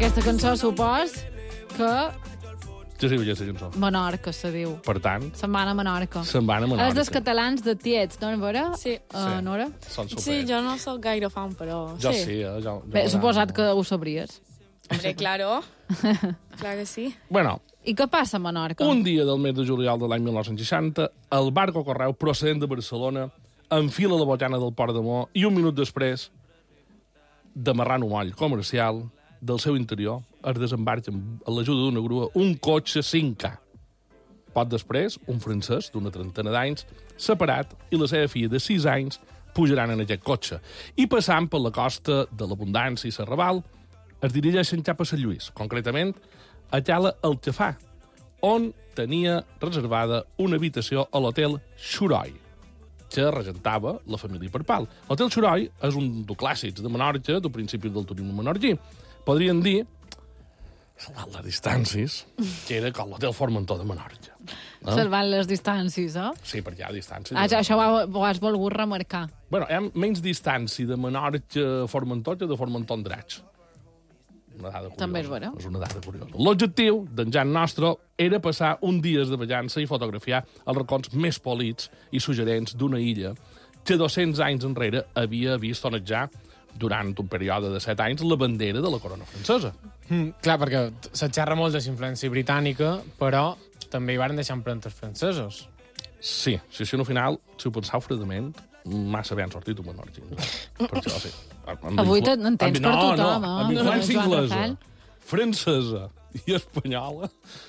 aquesta cançó supos que... Ja sé aquesta cançó. Menorca, se diu. Per tant, Se'n van a Menorca. se'n van a Menorca. És dels catalans de Tiets, no, Nora? Sí. Nora? Són super. Sí, jo no sóc gaire fan, però... Jo sí, jo Bé, suposat que ho sabries. Hombre, claro. Clar que sí. Bueno, I què passa a Menorca? un dia del mes de juliol de l'any 1960, el barco Correu procedent de Barcelona enfila la botana del Port de Mó i un minut després, d'amarrant un moll comercial, del seu interior es desembarca amb l'ajuda d'una grua un cotxe 5K. Poc després, un francès d'una trentena d'anys, separat, i la seva filla de 6 anys pujaran en aquest cotxe. I passant per la costa de l'Abundància i Serraval, es dirigeixen cap a Sant Lluís, concretament a Cala el Xafà, on tenia reservada una habitació a l'hotel Xuroi, que regentava la família Perpal. L'hotel Xuroi és un dels clàssics de Menorca, del principi del turisme menorquí. Podríem dir, salvant les distàncies, que era com l'hotel Formentor de Menorca. No? Salvant les distàncies, eh? Sí, perquè hi ha distàncies. Això ho has volgut remarcar. Bueno, hi ha menys distància de Menorca a Formentor que de Formentor a Andratx. Una dada curiosa. També és vera. És una dada curiosa. L'objectiu d'en Jan Nostro era passar un dies de ballança i fotografiar els racons més polits i suggerents d'una illa que 200 anys enrere havia vist onejar durant un període de 7 anys la bandera de la corona francesa. Clar, perquè se xerra molt de la influència britànica, però també hi van deixar empremtes franceses. Sí, al final, si ho penseu fredament, massa bé han sortit un menorquí. Per això, sí. Avui en tens per tothom, amb eh? influència Joan inglesa, Rafael. francesa i espanyola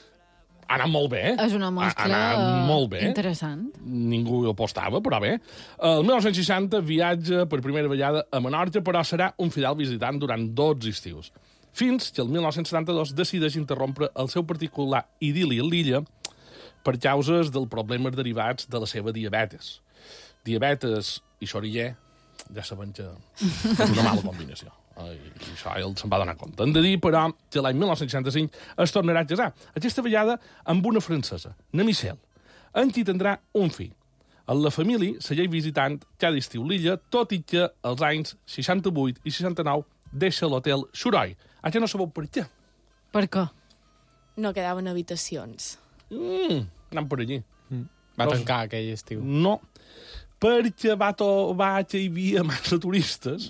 ha anat molt bé. És una mostra Ha anat molt bé. interessant. Ningú ho apostava, però bé. El 1960 viatja per primera vegada a Menorca, però serà un fidel visitant durant 12 estius. Fins que el 1972 decideix interrompre el seu particular idili a l'illa per causes dels problemes derivats de la seva diabetes. Diabetes i xoriller, ja sabem que és una mala combinació. I això ell se'n va donar compte. Hem de dir, però, que l'any 1965 es tornarà a casar. Aquesta vegada amb una francesa, na Michelle, amb qui tindrà un fill. La família segueix visitant cada estiu l'illa, tot i que als anys 68 i 69 deixa l'hotel Xuroi. Ara no sabeu per què. Per què? No quedaven habitacions. Anant per allí. Va tancar aquell estiu. No, perquè va que hi havia massa turistes.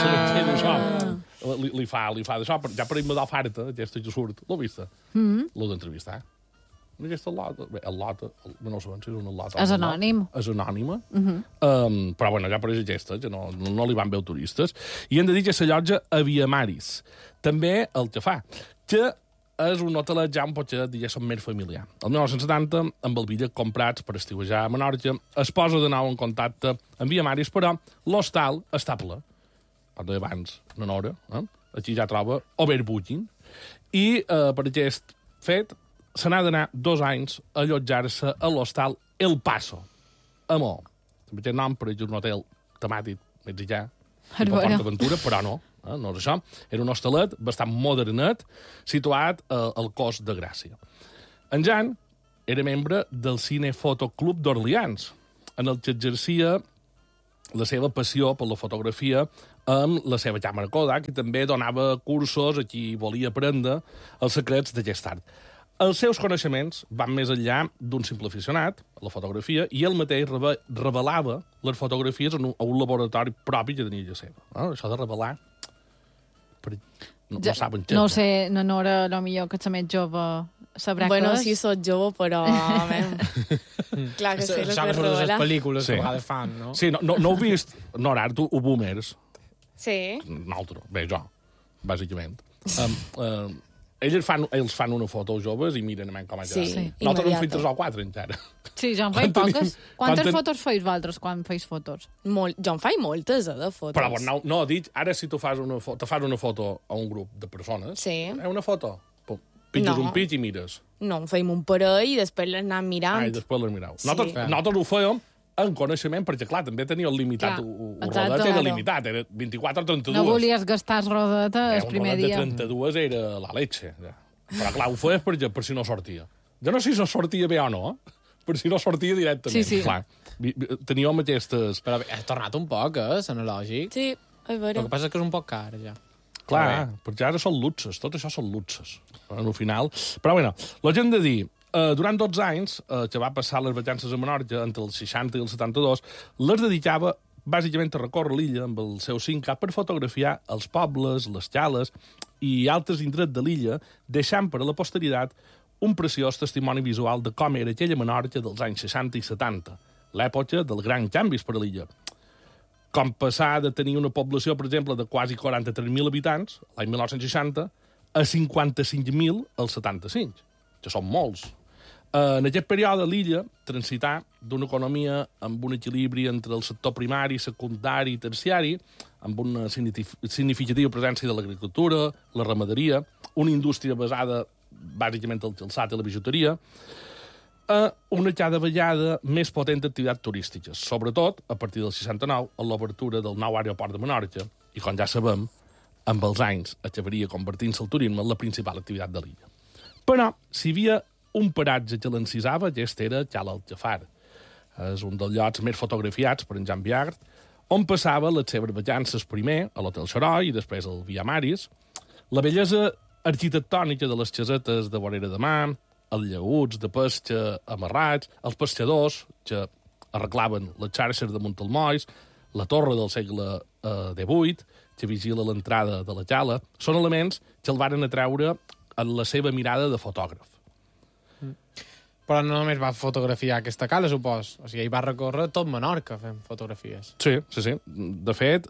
Li fa d'això, ja per ell me dà farta, aquesta que surt. L'ho vista? L'ho d'entrevistar. Aquesta lota, bé, el lota, no sabem si és una lota. És anònim. És anònima. Però, bueno, ja per aquesta, que no li van bé els turistes. I hem de dir que s'allotja a Viamaris. També el que fa, que és un hotelet ja un potser, diguéssim, més familiar. El 1970, amb el bitllet comprats per estiuejar a Menorca, es posa de nou en contacte amb Viamaris, però l'hostal està ple. Parlo d'abans, una hora. Aquí ja troba overbooking. I per aquest fet, se n'ha d'anar 2 anys a allotjar-se a l'hostal El Paso, a Mó. També té nom per un hotel temàtic mexicà, tipus PortAventura, però no. No és això. Era un hostalet bastant modernet, situat al Cos de Gràcia. En Jan era membre del Cine Fotoclub d'Orleans, en el que exercia la seva passió per la fotografia amb la seva càmera Kodak, i també donava cursos a qui volia aprendre els secrets d'aquest art. Els seus coneixements van més enllà d'un simple aficionat a la fotografia, i ell mateix revelava les fotografies a un laboratori propi que tenia ella seva. Això de revelar... No saben què. No ho sé, na Nora, millor que ets més jove, sabrà Bueno, que és. sí, soc jove, però... Clar que sé el que Això que surt de les revela. pel·lícules Sí. que a vegades fan, no? Sí, no heu vist... Nora, tu ho boomers. Sí. Nosaltres, bé, jo, bàsicament. Ells fan una foto als joves i miren com a Sí, Nosaltres en immediata. feim 3 o 4, encara. Sí, jo en faig Quan poques. tenim- Quantes quan fotos feis vosaltres quan feis fotos? Jo en faig moltes, de fotos. Però no, dic, ara si tu fas una foto a un grup de persones, Sí. Una foto, pum, pitges No. un pit i mires. No, en feim un parell i després l'anem mirant. I després les mireu. Sí. Nosaltres ho fèiem en coneixement, perquè, clar, també tenia el limitat, Clar, un exacte. rodet era Claro. limitat, era 24 o 32. No volies gastar rodeta el Un primer rodet dia. de 32 era la leche. Ja. Però, clar, ho feies per si no sortia. Jo no sé si no sortia bé o no, per si no sortia directament. Sí, sí. Clar, teníem aquestes... Però bé, has tornat un poc, l'analògic. Sí, és El vera. que passa és que és un poc car, ja. Clar, perquè ara són luxes, tot això són luxes, al final. Però, bueno, la gent de dir, durant 12 anys, que va passar les vacances a Menorca, entre els 60 i els 72, les dedicava bàsicament a recórrer l'illa amb el seu 5K per fotografiar els pobles, les cales i altres indrets de l'illa, deixant per a la posteritat un preciós testimoni visual de com era aquella Menorca dels anys 60 i 70, l'època dels grans canvis per a l'illa. Com passar de tenir una població, per exemple, de quasi 43.000 habitants, l'any 1960, a 55.000 al 75, que són molts. En aquest període, l'illa transità d'una economia amb un equilibri entre el sector primari, secundari i terciari, amb una significativa presència de l'agricultura, la ramaderia, una indústria basada bàsicament al calçat i la bijuteria, una cada vegada més potent d'activitats turístiques, sobretot a partir del 69, amb l'obertura del nou aeroport de Menorca, i com ja sabem, amb els anys acabaria convertint-se el turisme en la principal activitat de l'illa. Però, si hi havia un paratge que l'encisava, aquest era Cala Algefar. És un dels llocs més fotografiats per en Jan Viart, on passava les seves vacances primer a l'Hotel Xaroi i després al Via Maris. La bellesa arquitectònica de les casetes de vorera de mar, els llaguts de pesca amarrats, els pescadors que arreglaven les xarxes de Montalmois, la torre del segle XVIII, que vigila l'entrada de la cala, són elements que el varen atreure en la seva mirada de fotògraf. Però no només va fotografiar aquesta cala, supos. O sigui, ell va recórrer tot Menorca fent fotografies. Sí. De fet,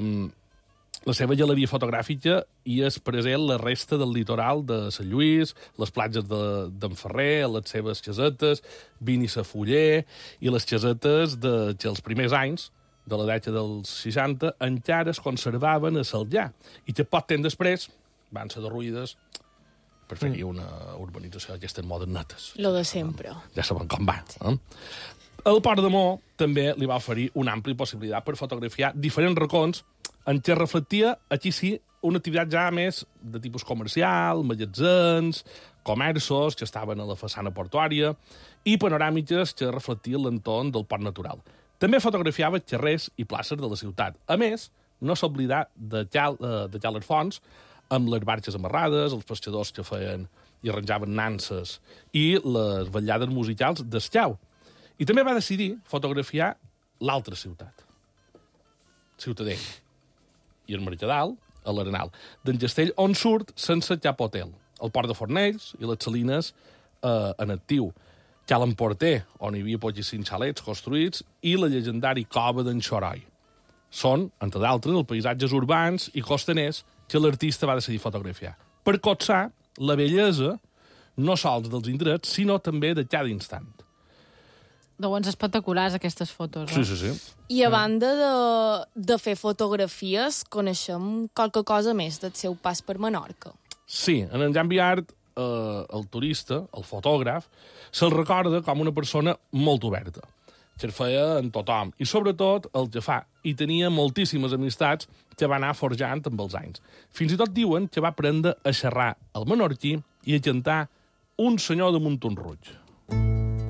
la seva galeria fotogràfica hi és present la resta del litoral de Sant Lluís, les platges d'en Ferrer, les seves casetes, Vini sa Fuller, i les casetes que els primers anys de la dècada dels 60 encara es conservaven a Saljà, i que poc temps després van ser derruïdes per fer-hi una urbanització d'aquestes modernetes. Lo de sempre. Ja sabem com va. El Port de Mo també li va oferir una àmplia possibilitat per fotografiar diferents racons en què reflectia, aquí sí, una activitat ja més de tipus comercial, magatzins, comerços que estaven a la façana portuària i panoràmiques que reflectien l'entorn del port natural. També fotografiava carrers i places de la ciutat. A més, no s'oblidà de Xaler Fons, amb les barques amarrades, els pescadors que feien i arranjaven nanses i les vetllades musicals d'Escau. I també va decidir fotografiar l'altra ciutat, Ciutadella, i el Mercadal, a l'Arenal, d'en Castell, on surt sense cap hotel, el port de Fornells i les salines en actiu, Cal Emporter, on hi havia poquíssims xalets construïts, i la llegendari cova d'en Xoroi. Són, entre d'altres, els paisatges urbans i costaners que l'artista va decidir fotografiar, per cotsar la bellesa no sols dels indrets, sinó també de cada instant. Doncs espectaculars, aquestes fotos. Sí. I a banda de fer fotografies, coneixem qualque cosa més del seu pas per Menorca. Sí, en Jan Viart, el turista, el fotògraf, se'l recorda com una persona molt oberta, que el feia en tothom, i sobretot el que fa, i tenia moltíssimes amistats que va anar forjant amb els anys. Fins i tot diuen que va aprendre a xerrar el menorquí i a cantar Un senyor de Montunruig.